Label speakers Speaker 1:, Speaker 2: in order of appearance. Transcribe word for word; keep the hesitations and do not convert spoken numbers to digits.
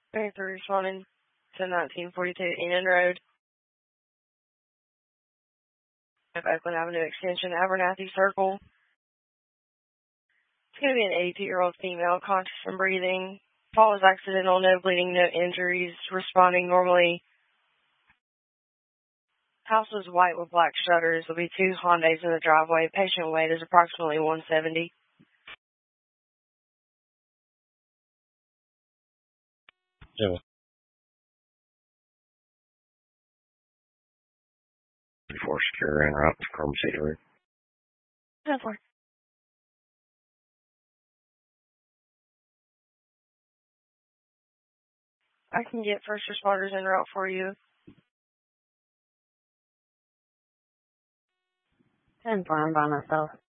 Speaker 1: twenty-three responding to nineteen forty-two Enon Road of Oakland Avenue Extension, Abernathy Circle. It's going to be an eighty-two-year-old female, conscious and breathing. Fall was accidental, no bleeding, no injuries, responding normally. House is white with black shutters. There'll be two Hondas in the driveway. Patient weight is approximately one seventy.
Speaker 2: Yeah. Before secure and route to Chrome City Road.
Speaker 1: ten four. I can get first responders en route for you.
Speaker 3: ten four, I'm by myself.